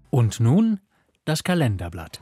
Und nun das Kalenderblatt.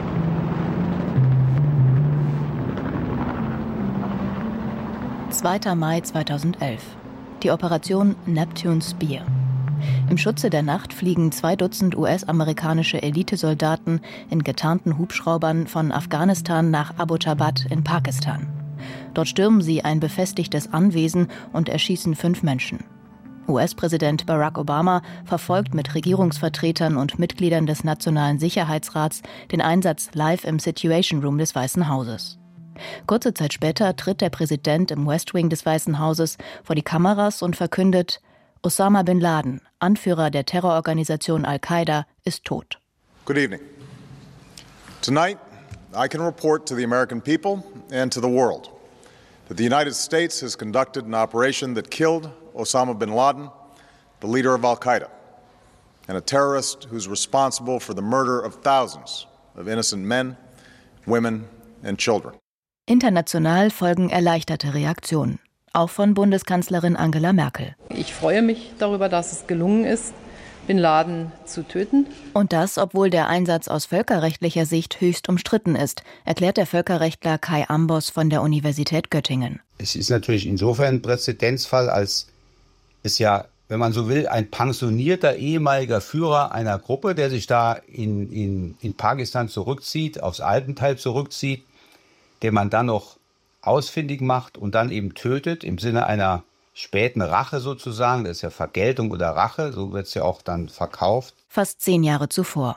»2. Mai 2011. Die Operation Neptune Spear. Im Schutze der Nacht fliegen 2 Dutzend US-amerikanische Elitesoldaten in getarnten Hubschraubern von Afghanistan nach Abbottabad in Pakistan. Dort stürmen sie ein befestigtes Anwesen und erschießen 5 Menschen. US-Präsident Barack Obama verfolgt mit Regierungsvertretern und Mitgliedern des Nationalen Sicherheitsrats den Einsatz live im Situation Room des Weißen Hauses. Kurze Zeit später tritt der Präsident im West Wing des Weißen Hauses vor die Kameras und verkündet: Osama bin Laden, Anführer der Terrororganisation Al-Qaida, ist tot. Good evening. Tonight, I can report to the American people and to the world that the United States has conducted an operation that killed Osama bin Laden, the leader of Al-Qaida, and a terrorist who's responsible for the murder of thousands of innocent men, women and children. International folgen erleichterte Reaktionen, auch von Bundeskanzlerin Angela Merkel. Ich freue mich darüber, dass es gelungen ist, Bin Laden zu töten. Und das, obwohl der Einsatz aus völkerrechtlicher Sicht höchst umstritten ist, erklärt der Völkerrechtler Kai Ambos von der Universität Göttingen. Es ist natürlich insofern ein Präzedenzfall, als es ja, wenn man so will, ein pensionierter ehemaliger Führer einer Gruppe, der sich da in Pakistan zurückzieht, aufs Alpental zurückzieht, den man dann noch ausfindig macht und dann eben tötet, im Sinne einer späten Rache sozusagen. Das ist ja Vergeltung oder Rache, so wird es ja auch dann verkauft. Fast 10 Jahre zuvor.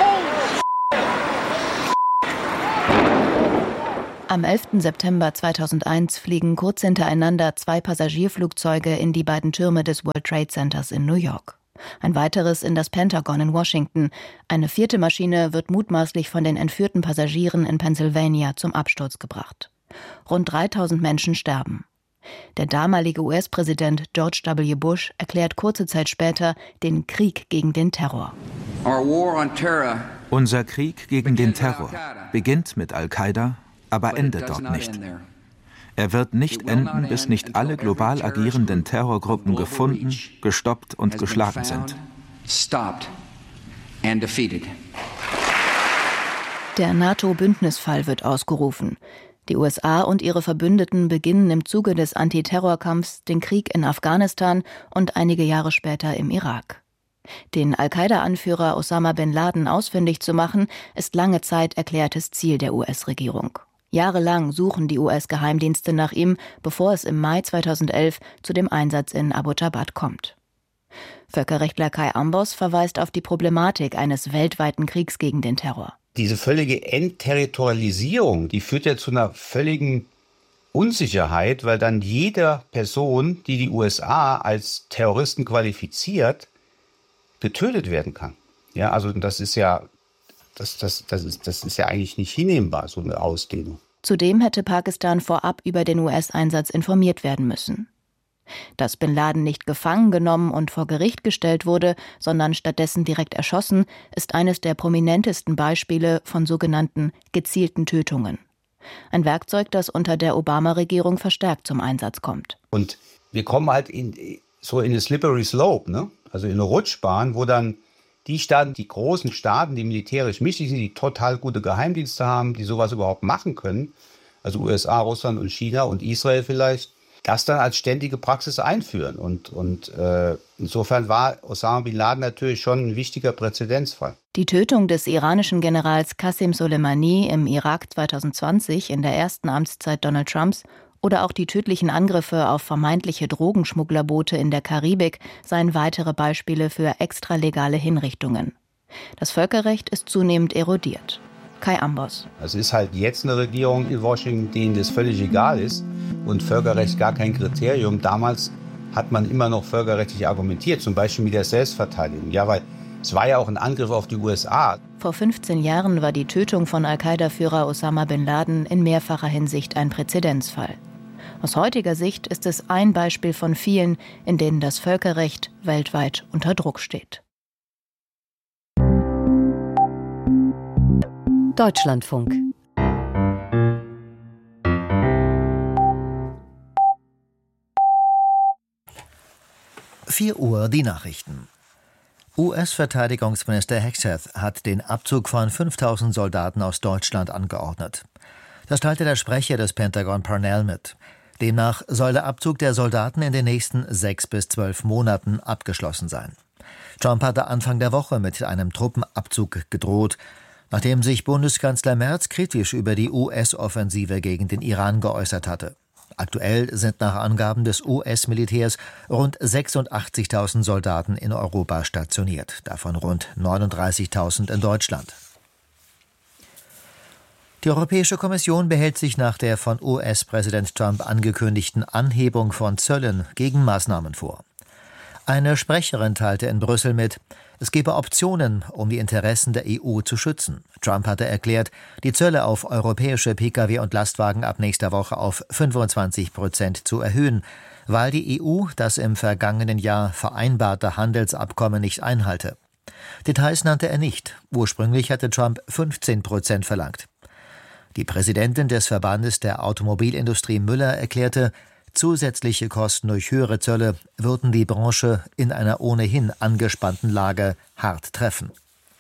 Am 11. September 2001 fliegen kurz hintereinander 2 Passagierflugzeuge in die beiden Türme des World Trade Centers in New York. Ein weiteres in das Pentagon in Washington. Eine 4. Maschine wird mutmaßlich von den entführten Passagieren in Pennsylvania zum Absturz gebracht. Rund 3000 Menschen sterben. Der damalige US-Präsident George W. Bush erklärt kurze Zeit später den Krieg gegen den Terror. Unser Krieg gegen den Terror beginnt mit Al-Qaida, aber endet dort nicht. Er wird nicht enden, bis nicht alle global agierenden Terrorgruppen gefunden, gestoppt und geschlagen sind. Der NATO-Bündnisfall wird ausgerufen. Die USA und ihre Verbündeten beginnen im Zuge des Antiterrorkampfs den Krieg in Afghanistan und einige Jahre später im Irak. Den Al-Qaida-Anführer Osama bin Laden ausfindig zu machen, ist lange Zeit erklärtes Ziel der US-Regierung. Jahrelang suchen die US-Geheimdienste nach ihm, bevor es im Mai 2011 zu dem Einsatz in Abbottabad kommt. Völkerrechtler Kai Ambos verweist auf die Problematik eines weltweiten Kriegs gegen den Terror. Diese völlige Entterritorialisierung, die führt ja zu einer völligen Unsicherheit, weil dann jede Person, die die USA als Terroristen qualifiziert, getötet werden kann. Ja, also das ist ja eigentlich nicht hinnehmbar, so eine Ausdehnung. Zudem hätte Pakistan vorab über den US-Einsatz informiert werden müssen. Dass Bin Laden nicht gefangen genommen und vor Gericht gestellt wurde, sondern stattdessen direkt erschossen, ist eines der prominentesten Beispiele von sogenannten gezielten Tötungen. Ein Werkzeug, das unter der Obama-Regierung verstärkt zum Einsatz kommt. Und wir kommen halt in eine slippery slope, ne? Also in eine Rutschbahn, wo dann die Staaten, die großen Staaten, die militärisch mächtig sind, die total gute Geheimdienste haben, die sowas überhaupt machen können, also USA, Russland und China und Israel vielleicht, das dann als ständige Praxis einführen. Und insofern war Osama bin Laden natürlich schon ein wichtiger Präzedenzfall. Die Tötung des iranischen Generals Qasem Soleimani im Irak 2020 in der ersten Amtszeit Donald Trumps oder auch die tödlichen Angriffe auf vermeintliche Drogenschmugglerboote in der Karibik seien weitere Beispiele für extralegale Hinrichtungen. Das Völkerrecht ist zunehmend erodiert. Kai Ambos. Es ist halt jetzt eine Regierung in Washington, denen das völlig egal ist und Völkerrecht gar kein Kriterium. Damals hat man immer noch völkerrechtlich argumentiert, zum Beispiel mit der Selbstverteidigung. Ja, weil es war ja auch ein Angriff auf die USA. Vor 15 Jahren war die Tötung von Al-Qaida-Führer Osama bin Laden in mehrfacher Hinsicht ein Präzedenzfall. Aus heutiger Sicht ist es ein Beispiel von vielen, in denen das Völkerrecht weltweit unter Druck steht. Deutschlandfunk. Uhr die Nachrichten. US-Verteidigungsminister Hegseth hat den Abzug von 5.000 Soldaten aus Deutschland angeordnet. Das teilte der Sprecher des Pentagon Parnell mit. Demnach soll der Abzug der Soldaten in den nächsten 6 bis 12 Monaten abgeschlossen sein. Trump hatte Anfang der Woche mit einem Truppenabzug gedroht, nachdem sich Bundeskanzler Merz kritisch über die US-Offensive gegen den Iran geäußert hatte. Aktuell sind nach Angaben des US-Militärs rund 86.000 Soldaten in Europa stationiert, davon rund 39.000 in Deutschland. Die Europäische Kommission behält sich nach der von US-Präsident Trump angekündigten Anhebung von Zöllen Gegenmaßnahmen vor. Eine Sprecherin teilte in Brüssel mit, es gebe Optionen, um die Interessen der EU zu schützen. Trump hatte erklärt, die Zölle auf europäische Pkw und Lastwagen ab nächster Woche auf 25% zu erhöhen, weil die EU das im vergangenen Jahr vereinbarte Handelsabkommen nicht einhalte. Details nannte er nicht. Ursprünglich hatte Trump 15% verlangt. Die Präsidentin des Verbandes der Automobilindustrie Müller erklärte, zusätzliche Kosten durch höhere Zölle würden die Branche in einer ohnehin angespannten Lage hart treffen.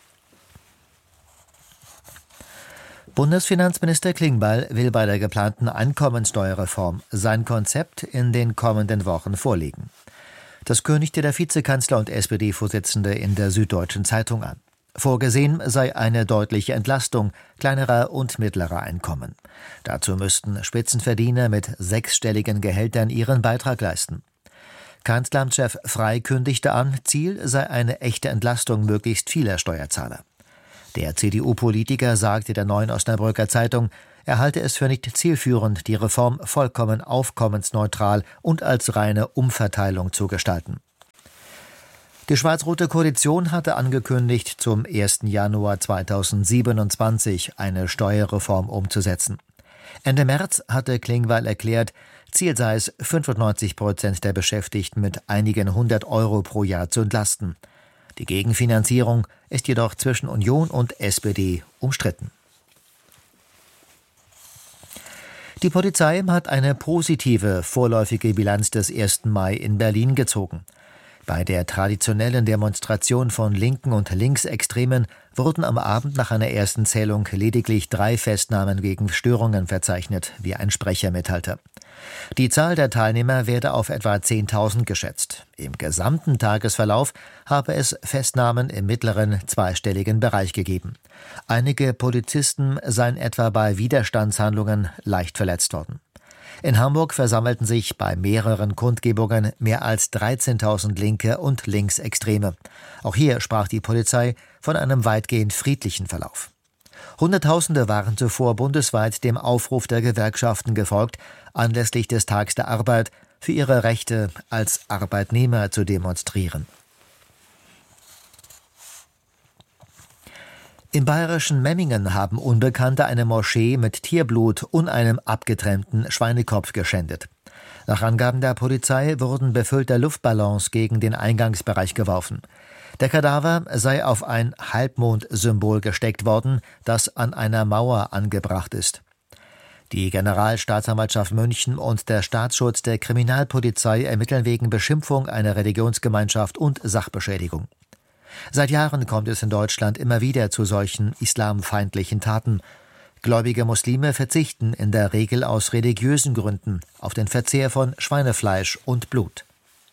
Bundesfinanzminister Klingbeil will bei der geplanten Einkommensteuerreform sein Konzept in den kommenden Wochen vorlegen. Das kündigte der Vizekanzler und SPD-Vorsitzende in der Süddeutschen Zeitung an. Vorgesehen sei eine deutliche Entlastung kleinerer und mittlerer Einkommen. Dazu müssten Spitzenverdiener mit 6-stelligen Gehältern ihren Beitrag leisten. Kanzleramtschef Frey kündigte an, Ziel sei eine echte Entlastung möglichst vieler Steuerzahler. Der CDU-Politiker sagte der Neuen Osnabrücker Zeitung, er halte es für nicht zielführend, die Reform vollkommen aufkommensneutral und als reine Umverteilung zu gestalten. Die schwarz-rote Koalition hatte angekündigt, zum 1. Januar 2027 eine Steuerreform umzusetzen. Ende März hatte Klingbeil erklärt, Ziel sei es, 95% der Beschäftigten mit einigen 100 Euro pro Jahr zu entlasten. Die Gegenfinanzierung ist jedoch zwischen Union und SPD umstritten. Die Polizei hat eine positive vorläufige Bilanz des 1. Mai in Berlin gezogen. Bei der traditionellen Demonstration von Linken und Linksextremen wurden am Abend nach einer ersten Zählung lediglich 3 Festnahmen wegen Störungen verzeichnet, wie ein Sprecher mitteilte. Die Zahl der Teilnehmer werde auf etwa 10.000 geschätzt. Im gesamten Tagesverlauf habe es Festnahmen im mittleren zweistelligen Bereich gegeben. Einige Polizisten seien etwa bei Widerstandshandlungen leicht verletzt worden. In Hamburg versammelten sich bei mehreren Kundgebungen mehr als 13.000 Linke und Linksextreme. Auch hier sprach die Polizei von einem weitgehend friedlichen Verlauf. Hunderttausende waren zuvor bundesweit dem Aufruf der Gewerkschaften gefolgt, anlässlich des Tags der Arbeit für ihre Rechte als Arbeitnehmer zu demonstrieren. Im bayerischen Memmingen haben Unbekannte eine Moschee mit Tierblut und einem abgetrennten Schweinekopf geschändet. Nach Angaben der Polizei wurden befüllte Luftballons gegen den Eingangsbereich geworfen. Der Kadaver sei auf ein Halbmondsymbol gesteckt worden, das an einer Mauer angebracht ist. Die Generalstaatsanwaltschaft München und der Staatsschutz der Kriminalpolizei ermitteln wegen Beschimpfung einer Religionsgemeinschaft und Sachbeschädigung. Seit Jahren kommt es in Deutschland immer wieder zu solchen islamfeindlichen Taten. Gläubige Muslime verzichten in der Regel aus religiösen Gründen auf den Verzehr von Schweinefleisch und Blut.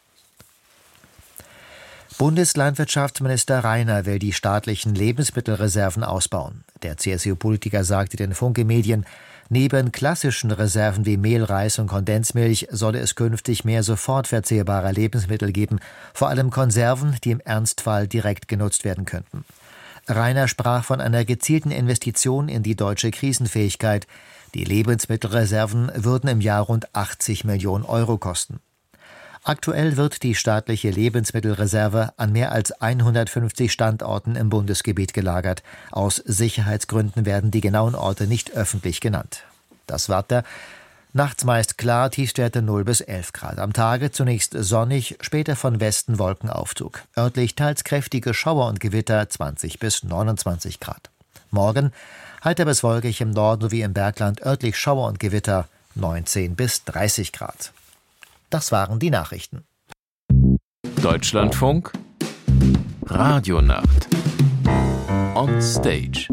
Bundeslandwirtschaftsminister Rainer will die staatlichen Lebensmittelreserven ausbauen. Der CSU-Politiker sagte den Funke-Medien, neben klassischen Reserven wie Mehl, Reis und Kondensmilch solle es künftig mehr sofort verzehrbare Lebensmittel geben, vor allem Konserven, die im Ernstfall direkt genutzt werden könnten. Rainer sprach von einer gezielten Investition in die deutsche Krisenfähigkeit. Die Lebensmittelreserven würden im Jahr rund 80 Millionen Euro kosten. Aktuell wird die staatliche Lebensmittelreserve an mehr als 150 Standorten im Bundesgebiet gelagert. Aus Sicherheitsgründen werden die genauen Orte nicht öffentlich genannt. Das Wetter: nachts meist klar, Tiefstwerte 0 bis 11 Grad. Am Tage zunächst sonnig, später von Westen Wolkenaufzug. Örtlich teils kräftige Schauer und Gewitter 20 bis 29 Grad. Morgen heiter bis wolkig im Norden sowie im Bergland, örtlich Schauer und Gewitter 19 bis 30 Grad. Das waren die Nachrichten. Deutschlandfunk Radionacht. On Stage.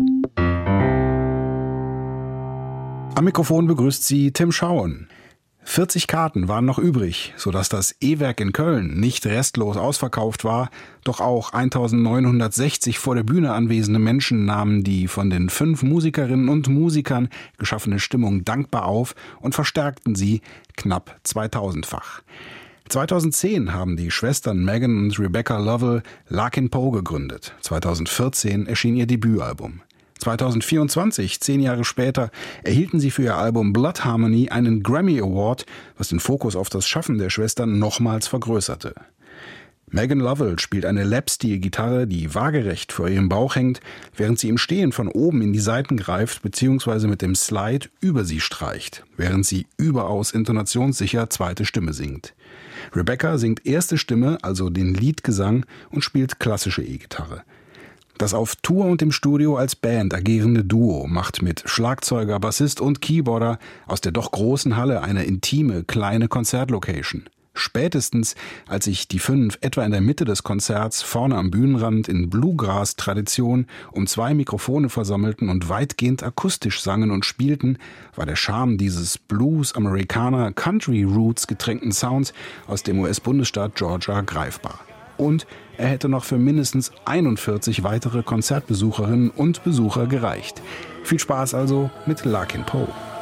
Am Mikrofon begrüßt sie Tim Schauen. 40 Karten waren noch übrig, sodass das E-Werk in Köln nicht restlos ausverkauft war, doch auch 1960 vor der Bühne anwesende Menschen nahmen die von den 5 Musikerinnen und Musikern geschaffene Stimmung dankbar auf und verstärkten sie knapp 2000-fach. 2010 haben die Schwestern Megan und Rebecca Lovell Larkin Poe gegründet. 2014 erschien ihr Debütalbum. 2024, 10 Jahre später, erhielten sie für ihr Album Blood Harmony einen Grammy Award, was den Fokus auf das Schaffen der Schwestern nochmals vergrößerte. Megan Lovell spielt eine Lap-Steel-Gitarre, die waagerecht vor ihrem Bauch hängt, während sie im Stehen von oben in die Saiten greift bzw. mit dem Slide über sie streicht, während sie überaus intonationssicher zweite Stimme singt. Rebecca singt erste Stimme, also den Leadgesang, und spielt klassische E-Gitarre. Das auf Tour und im Studio als Band agierende Duo macht mit Schlagzeuger, Bassist und Keyboarder aus der doch großen Halle eine intime, kleine Konzertlocation. Spätestens, als sich die 5 etwa in der Mitte des Konzerts vorne am Bühnenrand in Bluegrass-Tradition um 2 Mikrofone versammelten und weitgehend akustisch sangen und spielten, war der Charme dieses Blues-Amerikaner-Country-Roots getränkten Sounds aus dem US-Bundesstaat Georgia greifbar. Und er hätte noch für mindestens 41 weitere Konzertbesucherinnen und Besucher gereicht. Viel Spaß also mit Larkin Poe.